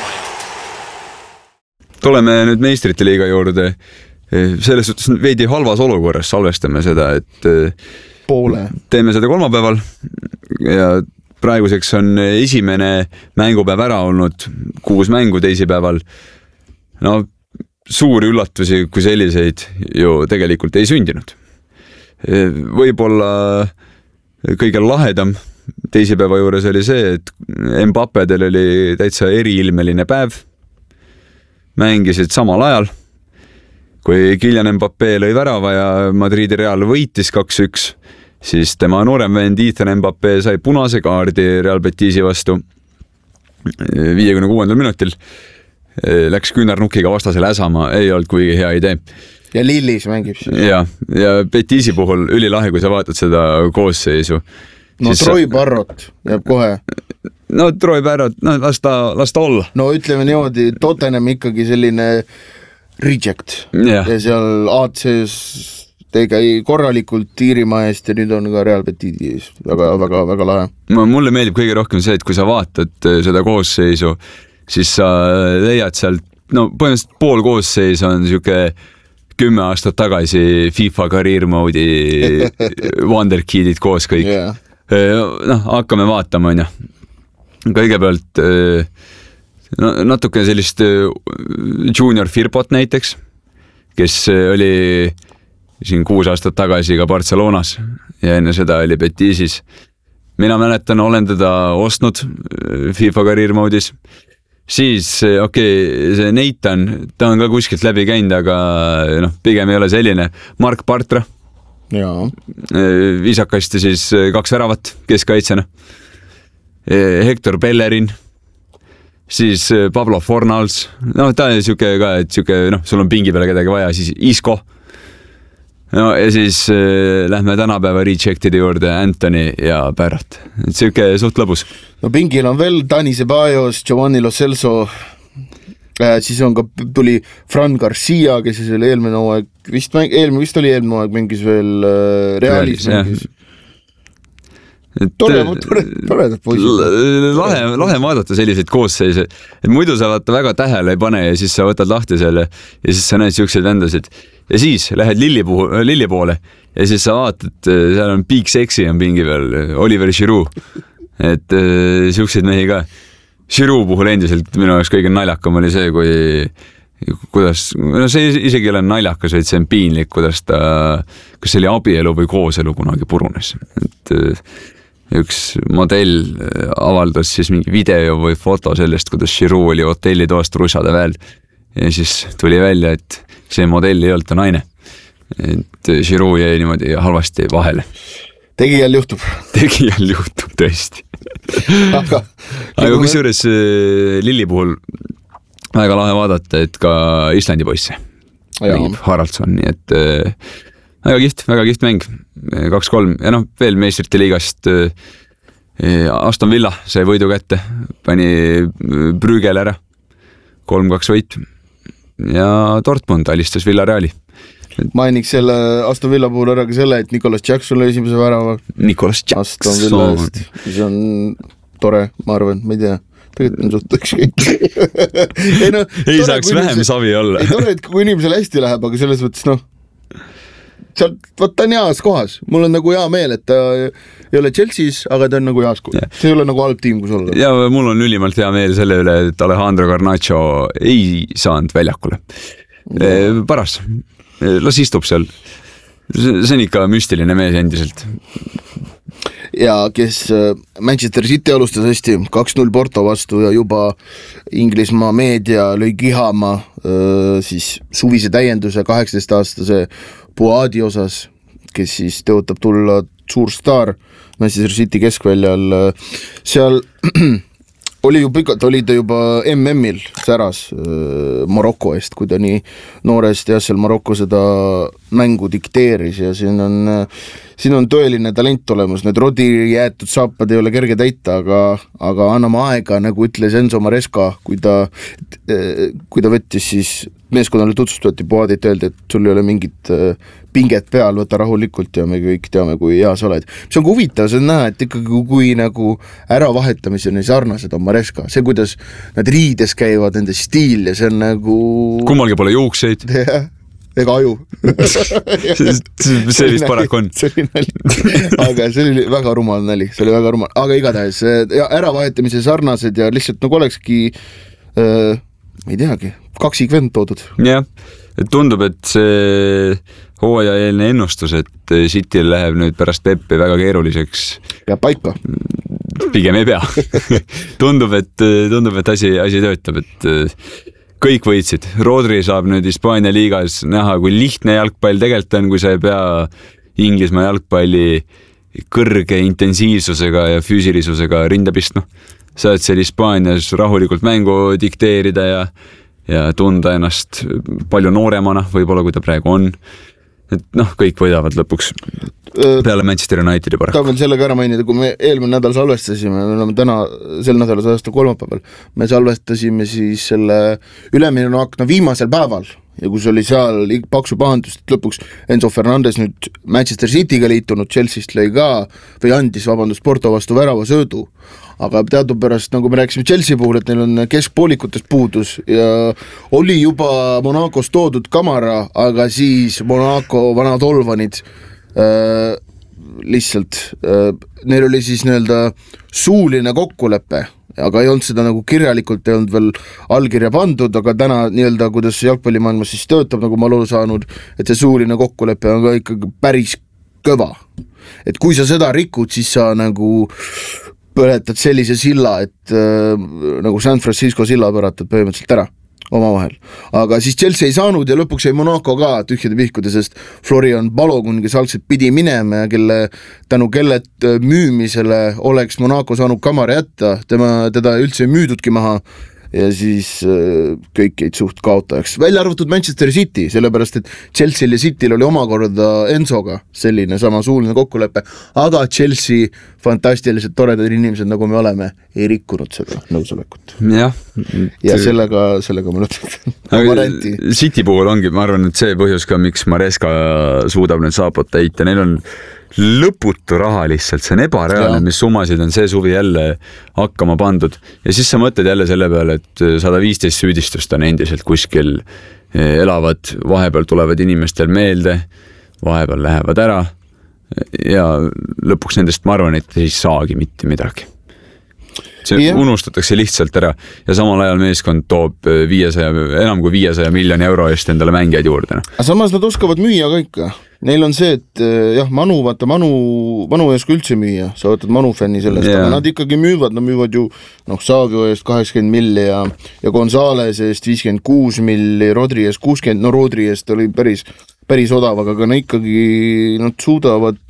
Tuleme nüüd meistrite liiga juurde. Selles suhtes veidi halvas olukorras salvestame seda, et poole. Teeme seda kolmapäeval ja praeguseks on esimene mängupäev ära olnud, kuus mängu teisipäeval. No suuri üllatusi kui selliseid ju tegelikult ei sündinud. Võib-olla kõige lahedam teisipäeva juures oli see, et Mbappedel oli täitsa eriilmeline päev. Mängisid samal ajal, kui Kylian Mbappé lõi värava ja Madridi Real võitis kaks üks, siis tema noorem vend Ethan Mbappé sai punase kaardi Real Betisi vastu viiekümne kuuendal minutil. Läks küünarnukiga vastasele äsama, ei olnud kuigi hea idee. Ja Lillis mängib siis. Ja, ja Betisi puhul ülilahe, kui sa vaatad seda koosseisu. No siis Troy Barrot jääb kohe. No Troy Barrot, no las ta, las ta olla. No ütleme niimoodi, Tottenham ikkagi selline reject. Ja, ja seal A C-s tegi korralikult Iirimaa eest ja nüüd on ka Real Betisi eest. Väga, väga, väga lahe. Mulle meeldib kõige rohkem see, et kui sa vaatad seda koosseisu, siis sa leiad sealt, no põhimõtteliselt pool koosseis on siuke kümme aastat tagasi FIFA career mode'i Wonderkidid koos kõik. Yeah. No, hakkame vaatama, on ja. Kõigepealt no, natuke sellist Junior Firpot näiteks, kes oli siin kuus aastat tagasi ka Barcelonas ja enne seda oli Betisis. Mina mäletan, olen teda ostnud FIFA career mode'is. Siis, okei, okay, see Nathan, ta on ka kuskilt läbi käinud, aga noh, pigem ei ole selline. Mark Bartra. Jaa. Viisakasti siis kaks väravat keskkaitsena. Hector Bellerin. Siis Pablo Fornals. No ta on siuke ka, et siuke, noh, sul on pingi peale kedagi vaja, siis Isco. No ja siis äh, lähme tänapäeva rejectide juurde Anthony ja Barrett. Et siuke suht lõbus. No pingil on veel Dani Ceballos, Giovanni Lo Celso, äh, siis on ka tuli Fran Garcia, kes siis oli eelmine hooaeg, vist, mäng, eelmine, vist oli eelmine hooaeg, mängis veel äh, Realis. Mängis. Tore, tore, toredad poisid. Lahe, lahe vaadata selliseid koosseise, et muidu sa vaata väga tähele ei pane ja siis sa võtad lahti selle ja siis sa näed siukseid vendasid ja siis lähed Lilli, puhu, Lilli poole ja siis sa vaatad, seal on Big Sexy on pingi peal, Oliver Giroud, et siukseid mehi ka. Giroud puhul endiselt minu jaoks kõige naljakam oli see, kui kuidas, no see isegi ei ole naljakas, vaid see on piinlik, kuidas ta, kas see oli abielu või kooselu kunagi purunes, et üks modell avaldas siis mingi video või foto sellest, kuidas Giroud oli hotelli toast russade väel ja siis tuli välja, et see modell ei olnud ta naine, et Giroud jäi niimoodi halvasti vahele. tegijal juhtub. tegijal juhtub tõesti. aga, aga kus juures Lilli puhul väga lahe vaadata, et ka Islandi poisse mängib Haraldsson, nii et äh, väga kiht, väga kiht mäng, kaks kolm ja noh, veel meistrite liigast äh, Aston Villa sai võidu kätte, pani Brügel ära, kolm kaks võit ja Dortmund alistas Villareali. Mainiks selle Aston Villa puhul ära ka selle, et Nicolas Jackson lõi esimese värava. Nicolas Jackson. Aston Villa eest, mis on tore, ma arvan, ma ei tea. Tegelikult on suht ükskõik. ei, no, ei tore, saaks vähem inimesel, savi olla. ei tore, et kui inimesel hästi läheb, aga selles mõttes, noh, sealt, võt, ta on heas kohas. Mul on nagu hea meel, et ta ei ole Chelsea's, aga ta on nagu heas kohas. See ei ole nagu halb tiim, kus olla. Ja mul on ülimalt hea meel selle üle, et Alejandro Garnacho ei saanud väljakule. E, paras. Las istub seal. See on ikka müstiline mees endiselt. Ja kes Manchester City alustas hästi kaks null Porto vastu ja juba Inglismaa meedia lõi kihama siis suvise täienduse kaheksateist aastase Boadi osas, kes siis tõotab tulla suur staar Manchester City keskväljal. Seal oli ju pikalt, oli ta juba M M-il säras Maroko eest, kui ta nii noorest ja seal Maroko seda mängu dikteeris ja siin on, siin on tõeline talent olemas. Need Rodi jäetud saapad ei ole kerge täita, aga, aga anname aega, nagu ütles Enzo Maresca, kui ta, kui ta võttis siis meeskonnale tutvustati Boadit, öeldi, et sul ei ole mingit pinget peal, võta rahulikult ja me kõik teame, kui hea sa oled. See on huvitav, see on näha, et ikkagi kui nagu äravahetamise sarnased on Maresca, see kuidas nad riides käivad, nende stiil ja see on nagu kummalgi pole juukseid ega aju see vist paraku on see oli nali. aga see oli väga rumal nali, see oli väga rumal, aga igatahes ja äravahetamise sarnased ja lihtsalt nagu olekski äh, ma ei teagi, kaksikvend toodud. Jah, tundub, et see hooajaeelne ennustus, et Cityl läheb nüüd pärast Peppi väga keeruliseks. Ja paika. Pigem ei pea. tundub, et, tundub, et asi, asi töötab, et kõik võitsid. Rodri saab nüüd Hispaania liigas näha, kui lihtne jalgpall tegelikult on, kui sa ei pea Inglismaa jalgpalli kõrge intensiivsusega ja füüsilisusega rinda pistma. Saad seal Hispaanias rahulikult mängu dikteerida ja, ja tunda ennast palju nooremana, võib-olla kui ta praegu on. Et noh, kõik võidavad lõpuks peale Manchester Unitedi paraku. Tahan veel sellega ära mainida, kui me eelmine nädal salvestasime, me oleme täna sel nädalas aasta kolmapäeval, me salvestasime siis selle ülemine akna viimasel päeval ja kus oli seal paksu pahandust, et lõpuks Enzo Fernandes nüüd Manchester City'ga liitunud, Chelsea'st lõi ka või andis, vabandust, Porto vastu värava söödu. Aga teadupärast, nagu me rääkisime Chelsea puhul, et neil on keskpoolikutest puudus ja oli juba Monacos toodud Kamara, aga siis Monaco vanad olvanid äh, lihtsalt, äh, neil oli siis nii-öelda suuline kokkulepe, aga ei olnud seda nagu kirjalikult, ei olnud veel allkirja pandud, aga täna nii-öelda, kuidas jalgpallimaailmas siis töötab, nagu ma aru saanud, et see suuline kokkulepe on ka ikkagi päris kõva. Et kui sa seda rikud, siis sa nagu põletad sellise silla, et äh, nagu San Francisco silla põletad põhimõtteliselt ära oma vahel. Aga siis Chelsea ei saanud ja lõpuks ei Monaco ka tühjade pihkude, sest Florian Balogun, kes algselt pidi minema ja kelle tänu kellet müümisele oleks Monaco saanud Kamara jätta, tema, teda üldse ei müüdudki maha ja siis äh, kõik jäid suht kaotajaks. Välja arvatud Manchester City, sellepärast et Chelsea'l ja City'l oli omakorda Enzoga selline sama suuline kokkulepe, aga Chelsea fantastiliselt toredad inimesed, nagu me oleme, ei rikkunud seda nõusolekut. Jah. Ja sellega, sellega ma lõpetan. City puhul ongi, ma arvan, et see põhjus ka, miks Maresca suudab nüüd saapot täita, neil on lõputu raha lihtsalt, see on ebareaalne, mis summasid on see suvi jälle hakkama pandud ja siis sa mõtled jälle selle peale, et sada viisteist süüdistust on endiselt kuskil elavad, vahepeal tulevad inimestel meelde, vahepeal lähevad ära ja lõpuks nendest ma arvan, et ei saagi mitte midagi. See yeah. unustatakse lihtsalt ära ja samal ajal meeskond toob viiesaja, enam kui viiesaja miljoni euro eest endale mängijaid juurde. No. Aga samas nad oskavad müüa kõik. Neil on see, et jah, Manu, vaata, Manu, Manu ees kui üldse müüa, sa võtad Manu fänni sellest, yeah. aga nad ikkagi müüvad, nad müüvad ju noh, Savio eest kaheksakümmend milli ja, ja Gonzales eest viiskümmend kuus milli, Rodri eest kuuskümmend, no Rodri eest oli päris, päris odav, aga nad ikkagi nad suudavad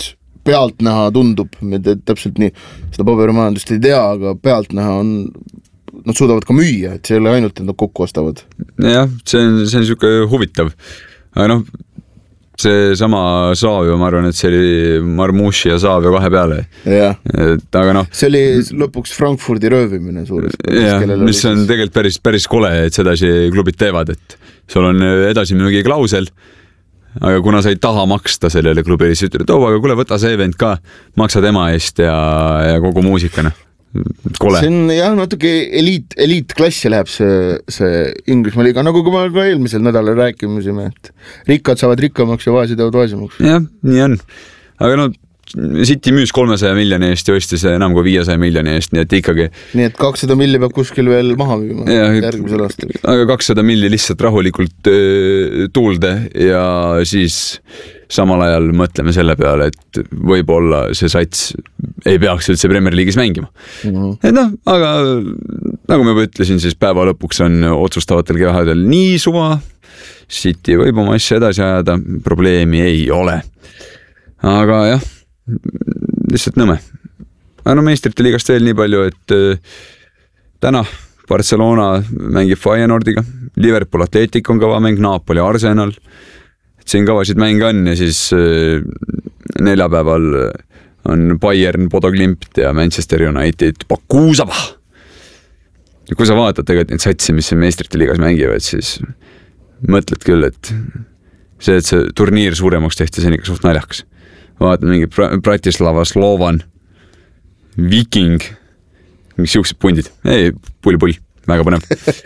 pealt näha tundub, et täpselt nii seda paberimajandust ei tea, aga pealt näha on, nad suudavad ka müüa, et see ei ole ainult, et nad kokku ostavad. Jah, see on, see on siuke huvitav. Aga noh, see sama Saavio, ma arvan, et see oli Marmushi ja Saavio kahe peale. Ja. Et, aga noh, see oli lõpuks Frankfurdi röövimine suuresti. Ja, mis on tegelikult päris, päris kole, et sedasi klubid teevad, et sul on edasi mingi klausel, aga kuna sa ei taha maksta sellele klubile, siis ütled, oo, aga kuule, võta see event ka, maksa tema eest ja, ja kogu muusikana. Kole. See on jah, natuke eliit, eliitklassi läheb see, see Inglismaa liiga, nagu kui me ka eelmisel nädalal rääkimusime, et rikkad saavad rikkamaks ja vaesed jäävad vaesemaks. Jah, nii on. Aga no City müüs kolmesaja miljoni eest ja ostis enam kui viiesaja miljoni eest, nii et ikkagi... Nii et kakssada milli peab kuskil veel maha müüma ja, järgmisel aastal. Aga kakssada milli lihtsalt rahulikult öö, tuulde ja siis samal ajal mõtleme selle peale, et võib-olla see sats ei peaks üldse Premier League'is mängima. Mm-hmm. Et noh, aga nagu ma juba ütlesin, siis päeva lõpuks on otsustavatel kevadel nii suva, City võib oma asja edasi ajada, probleemi ei ole. Aga jah, lihtsalt nõme. Aga no meistrite liigast veel nii palju, et äh, täna Barcelona mängib Feyenoordiga, Liverpool Atletic on kõva mäng, Napoli Arsenal. Siin kõvasid mänge on ja siis äh, neljapäeval on Bayern Bodo Glimt ja Manchester United Bakusava. Ja kui sa vaatad tegelikult neid satsi, mis meistrite liigas mängivad, siis mõtled küll, et see, et see turniir suuremaks tehti, see on ikka suht naljakas. Vaatad mingi Bratislava, Slovan, Viking, mingi siuksed pundid. Ei, pull, pull, väga põnev.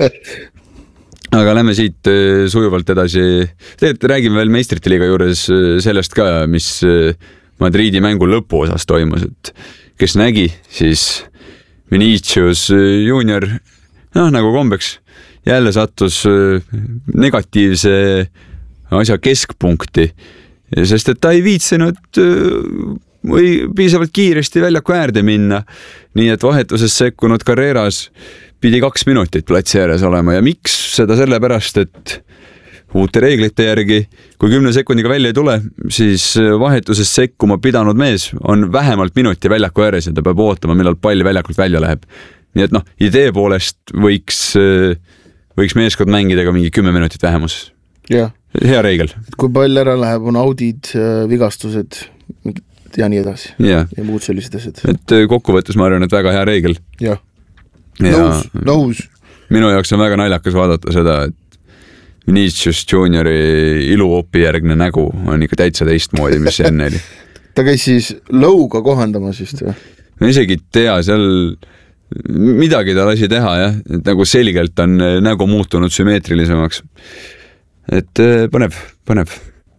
Aga lähme siit sujuvalt edasi. Tegelikult räägime veel meistrite liiga juures sellest ka, mis Madridi mängu lõpu osas toimus. Et kes nägi, siis Vinicius Junior, noh, nagu kombeks, jälle sattus negatiivse asja keskpunkti. Sest et ta ei viitsinud või piisavalt kiiresti väljaku äärde minna, nii et vahetuses sekkunud Carreras pidi kaks minutit platsi ääres olema ja miks seda sellepärast, et uute reeglite järgi, kui kümne sekundiga välja ei tule, siis vahetuses sekkuma pidanud mees on vähemalt minuti väljaku ääres ja ta peab ootama, millal pall väljakult välja läheb. Nii et noh, idee poolest võiks, võiks meeskond mängida ka mingi kümme minutit vähemus. Jah. Hea reegel. Kui pall ära läheb, on audid, vigastused ja nii edasi. Ja, ja muud sellised asjad. Et kokkuvõttes ma arvan, et väga hea reegel. Jah. Nõus, nõus. Minu jaoks on väga naljakas vaadata seda, et Vinicius Juniori iluopi järgne nägu on ikka täitsa teistmoodi, mis enne oli. Ta käis siis lõuga kohandamas just või? Ma isegi tea, seal midagi ta lasi teha, jah, et nagu selgelt on nägu muutunud sümmeetrilisemaks. Et põnev, põnev.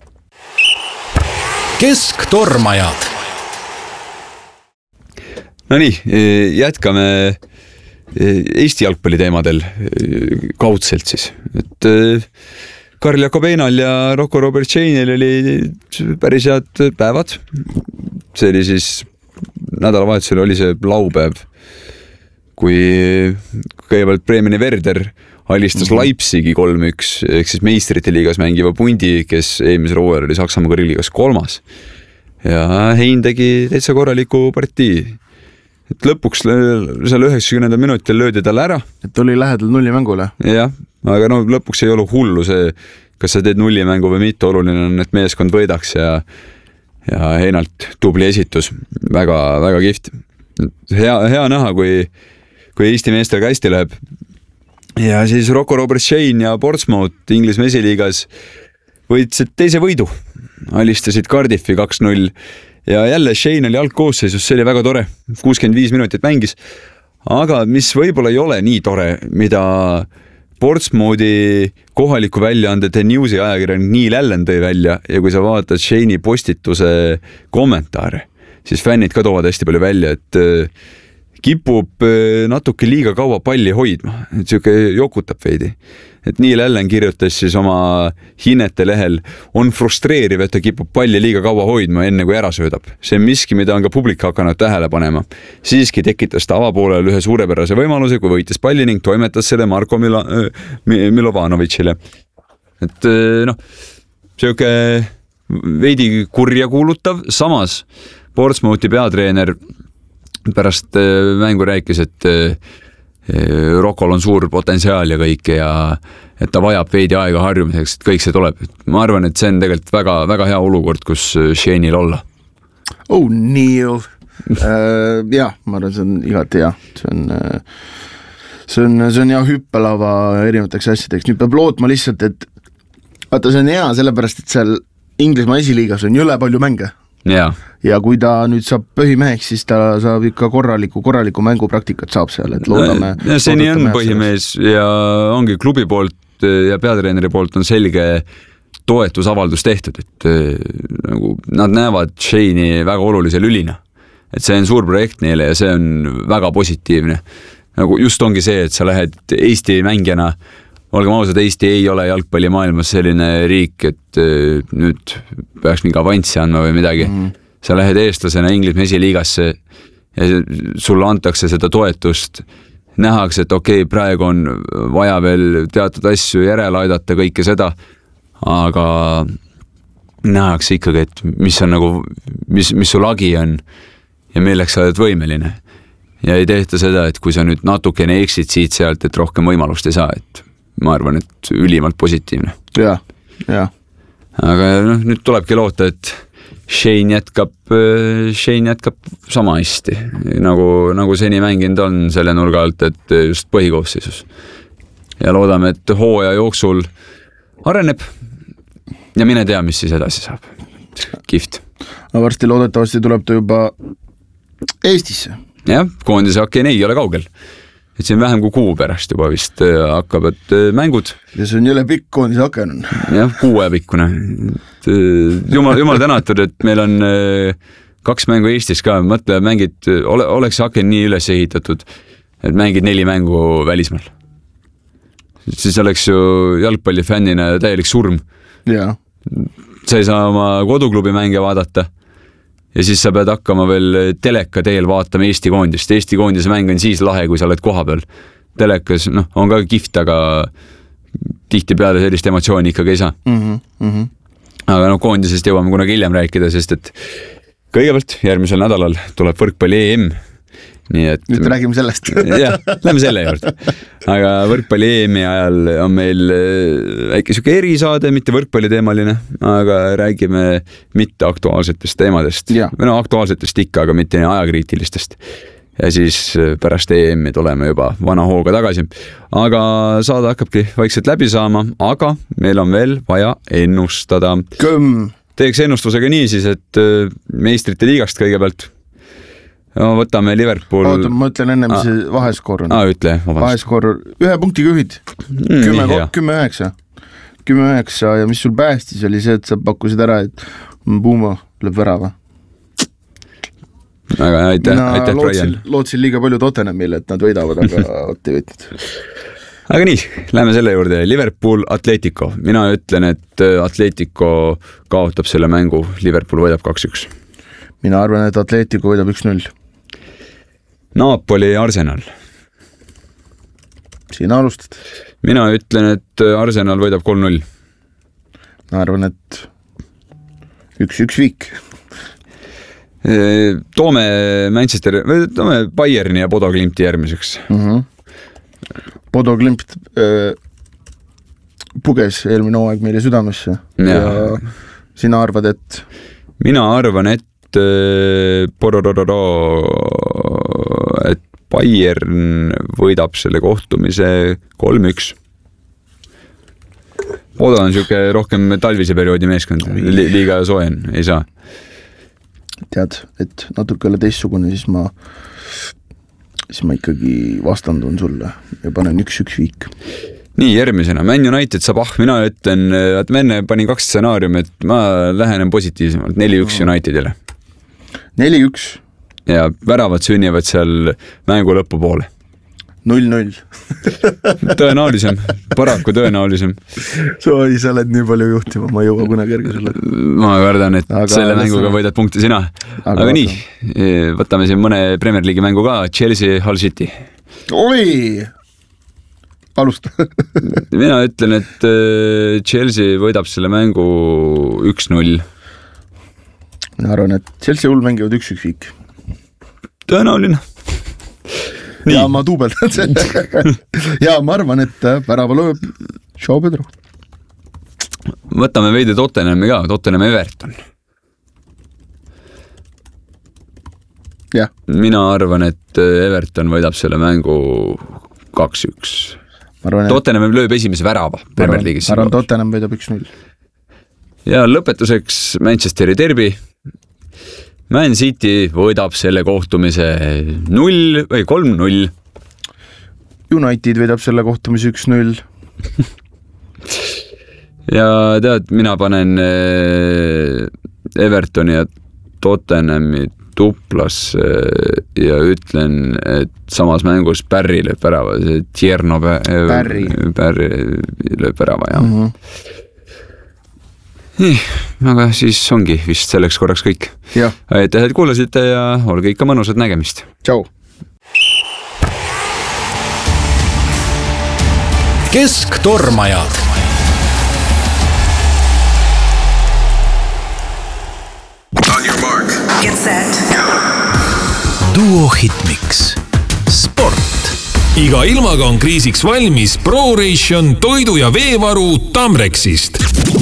Kesktormajad. No nii, jätkame Eesti jalgpalli teemadel kaudselt siis. Et Karl Jakobeinal ja Rocco Robertšeinil oli päris head päevad. See oli siis, nädalavahetusel oli see laupäev, kui kõigepealt Bremeni Werder alistas mm-hmm. Leipzigi kolm üks, ehk siis meistrite liigas mängiva pundi, kes eelmisel hooajal oli Saksamaa kõrgliigas kolmas. Ja Hein tegi täitsa korraliku partii. Et lõpuks seal üheksakümnendal minutil löödi tal ära. Et oli lähedal nullimängule. Jah, aga no lõpuks ei ole hullu see, kas sa teed nullimängu või mitte, oluline on, et meeskond võidaks ja, ja Heinalt tubli esitus. Väga, väga kihvt. Hea, hea näha, kui, kui Eesti meestel ka hästi läheb. Ja siis Rocco Robertšein ja Portsmouth Inglis mesiliigas võitsid teise võidu. Alistasid Cardiffi kaks null ja jälle Shane oli algkoosseisus, see oli väga tore. kuuskümmend viis minutit mängis. Aga mis võib-olla ei ole nii tore, mida Portsmouthi kohaliku väljaande The Newsi ajakirjanik Neil Allen tõi välja ja kui sa vaatad Shane'i postituse kommentaare, siis fännid ka toovad hästi palju välja, et kipub natuke liiga kaua palli hoidma, et siuke jokutab veidi. Et Neil Allen kirjutas siis oma hinnete lehel, on frustreeriv, et ta kipub palli liiga kaua hoidma enne kui ära söödab. See on miski, mida on ka publik hakanud tähele panema. Siiski tekitas ta avapoolel ühe suurepärase võimaluse, kui võitis palli ning toimetas selle Marko Milo, Milovanovićile. Et noh, siuke veidi kurja kuulutav, samas Portsmouthi peatreener pärast mängu rääkis, et Rokol on suur potentsiaal ja kõik ja et ta vajab veidi aega harjumiseks, et kõik see tuleb. Ma arvan, et see on tegelikult väga, väga hea olukord, kus Shane'il olla. Oh, Neil. uh, jah, ma arvan, see on igati hea. See on, see on, see on hea hüppelava erinevateks asjadeks. Nüüd peab lootma lihtsalt, et vaata, see on hea sellepärast, et seal Inglismaa esiliigas on jõle palju mänge. Ja. ja kui ta nüüd saab põhimeheks, siis ta saab ikka korraliku, korraliku mängupraktikat saab seal, et loodame. Ja see nii on põhimees ja ongi klubi poolt ja peatreeneri poolt on selge toetusavaldus tehtud, et nagu nad näevad Shane'i väga olulise lülina. Et see on suur projekt neile ja see on väga positiivne. Nagu just ongi see, et sa lähed Eesti mängijana, olgem ausad, Eesti ei ole jalgpallimaailmas selline riik, et nüüd peaks mingi avanssi andma või midagi. Mm. Sa lähed eestlasena Inglismaa esiliigasse ja sulle antakse seda toetust. Nähakse, et okei, okay, praegu on vaja veel teatud asju järele aidata, kõike seda, aga nähakse ikkagi, et mis on nagu, mis, mis sul lagi on ja milleks sa oled võimeline. Ja ei tehta seda, et kui sa nüüd natukene eksid siit sealt, et rohkem võimalust ei saa, et ma arvan, et ülimalt positiivne. Ja, ja. Aga noh, nüüd tulebki loota, et Shane jätkab, Shane jätkab sama hästi, nagu, nagu seni mänginud on selle nurga alt, et just põhikoosseisus. Ja loodame, et hooaja jooksul areneb ja mine tea, mis siis edasi saab. Kihvt. No varsti loodetavasti tuleb ta juba Eestisse. Jah, koondise okei, ei ole kaugel. Et siin vähem kui kuu pärast juba vist hakkavad mängud. Ja see on jälle pikk koondise haken on. Jah, kuue pikkune. Jumal, jumal tänatud, et meil on kaks mängu Eestis ka. Mõtle, mängid, ole, oleks haken nii üles ehitatud, et mängid neli mängu välismaal. Siis oleks ju jalgpallifännina täielik surm. Ja. Sa ei saa oma koduklubi mänge vaadata. Ja siis sa pead hakkama veel teleka teel vaatama Eesti koondist. Eesti koondise mäng on siis lahe, kui sa oled koha peal. Telekas noh, on ka kihvt, aga tihti peale sellist emotsiooni ikkagi ei saa. Mm-hmm, mm-hmm. Aga no koondisest jõuame kunagi hiljem rääkida, sest et kõigepealt järgmisel nädalal tuleb võrkpalli E M. Nii et nüüd räägime sellest. jah, lähme selle juurde. Aga võrkpalli E M-i ajal on meil väike siuke erisaade, mitte võrkpalli teemaline, aga räägime mitte aktuaalsetest teemadest. Või no aktuaalsetest ikka, aga mitte ajakriitilistest. Ja siis pärast E M-i tuleme juba vana hooga tagasi. Aga saada hakkabki vaikselt läbi saama, aga meil on veel vaja ennustada. Kõmm. Teeks ennustusega nii siis, et meistrite liigast kõigepealt. No, võtame Liverpool. Oota, ma ütlen enne, mis see vaheskoor on. Aa, ütle, vabandust. Vaheskoor ühe punktiga ühid. kümme üheksa. kümme üheksa ja mis sul päästis oli see, et sa pakkusid ära, et Bumo lööb värava. Aga aitäh, aitäh Brian. Lootsin liiga palju Tottenhamile, et nad võidavad, aga otti võtnud. Aga nii, lähme selle juurde. Liverpool, Atletico. Mina ütlen, et Atletico kaotab selle mängu. Liverpool võidab kaks üks. Mina arvan, et Atletico võidab üks null. Napoli, Arsenal. Sina alustad. Mina ütlen, et Arsenal võidab kolm null. Ma arvan, et üks üks viik. Toome Manchester, toome Bayerni ja Bodo Glimti järgmiseks. Mm-hmm. Bodo Glimt äh, puges eelmine hooaeg meile südamesse. Ja. ja sina arvad, et? Mina arvan, et Pororororo, et Bayern võidab selle kohtumise kolm üks. Bodo on siuke rohkem talvise perioodi meeskond, Li liiga soojen, ei saa. Tead, et natuke ole teistsugune, siis ma, siis ma ikkagi vastandun sulle ja panen üks üks viik. Nii, järgmisena, Man United saab, ah, mina ütlen, et ma enne panin kaks stsenaariumi, et ma lähenen positiivsemalt neli üks Unitedile. neli üks. Ja väravad sünnivad seal mängu lõpu poole. null null. Tõenäolisem, paraku tõenäolisem. Soi, sa oled nii palju juhtima, ma jõua kuna kerge sulle. Ma kardan, et aga selle mänguga võidad punkti sina. Aga, aga nii, võtame siin mõne Premier League'i mängu ka, Chelsea, Hull City. Oi! Alusta. Mina ütlen, et Chelsea võidab selle mängu üks null. mina arvan, et Chelsea hull mängivad üks-üks viik. Tõenäoline. Ja ma tuubeldan selle. Ja ma arvan, et värava lööb Joao Pedro. Võtame veidi Tottenhami ka, Tottenham Everton. Ja. Mina arvan, et Everton võidab selle mängu kaks-üks. Arvan, Tottenham lööb esimese värava Premier League'is. Arvan, Tottenham võidab üks-null. Ja lõpetuseks Manchesteri derbi. Man City võidab selle kohtumise null või kolm-null. United võidab selle kohtumise üks-null. Ja tead, mina panen Evertoni ja Tottenhami tuplasse ja ütlen, et samas mängus Barry lööb värava, see Tierno Barry, Barry lööb värava, jah. Mm-hmm. Nii, aga siis ongi vist selleks korraks kõik. Ja. Aitäh, et kuulasite ja olge ikka mõnusad nägemist. Tšau! Kesktormajad. On your mark. Get set. Duo Hitmix. Sport. Iga ilmaga on kriisiks valmis ProRation toidu- ja veevaru Tamrexist.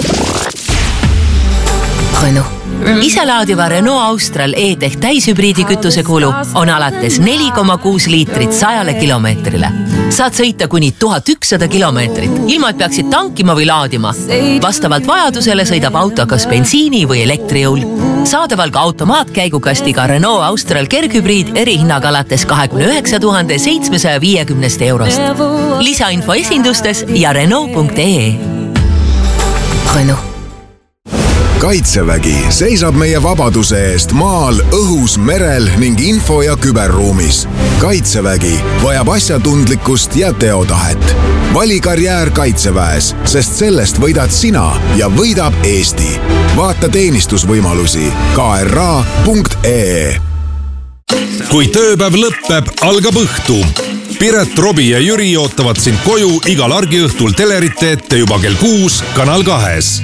Renault. Iselaadiva Renault Austral E-Tech täishübriidi kütuse kulu on alates neli koma kuus liitrit sajale kilomeetrile. Saad sõita kuni tuhat ükssada kilomeetrit, ilma et peaksid tankima või laadima. Vastavalt vajadusele sõidab auto kas bensiini või elektrijõul. Saadaval ka automaatkäigukastiga Renault Austral kerghübriid erihinnaga alates kakskümmend üheksa tuhat seitsmesaja viiekümne eurost. Lisainfo esindustes ja Renault punkt ee. Renault. Kaitsevägi seisab meie vabaduse eest maal, õhus, merel ning info- ja küberruumis. Kaitsevägi vajab asjatundlikkust ja teotahet. Vali karjäär Kaitseväes, sest sellest võidad sina ja võidab Eesti. Vaata teenistusvõimalusi ka er a punkt ee. Kui tööpäev lõppeb, algab õhtu. Piret, Robi ja Jüri ootavad sind koju igal argiõhtul telerite ette juba kell kuus Kanal kahes.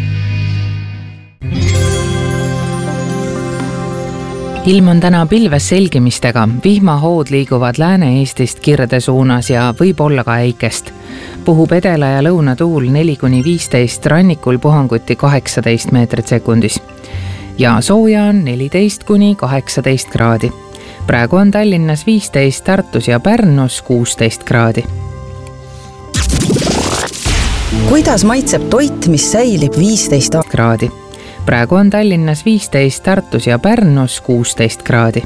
Ilm on täna pilves selgimistega, vihmahood liiguvad Lääne-Eestist Kirde suunas ja võib olla ka äikest. Puhub edela ja lõunatuul neli kuni viisteist, rannikul puhanguti kaheksateist meetrit sekundis. Ja sooja on neliteist kuni kaheksateist kraadi. Praegu on Tallinnas viisteist, Tartus ja Pärnus kuusteist kraadi. Kuidas maitseb toit, mis säilib viisteist kraadi? Praegu on Tallinnas viisteist, Tartus ja Pärnus kuusteist kraadi.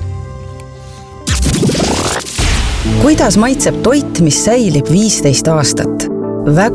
Kuidas maitseb toit, mis säilib viisteist aastat? Väga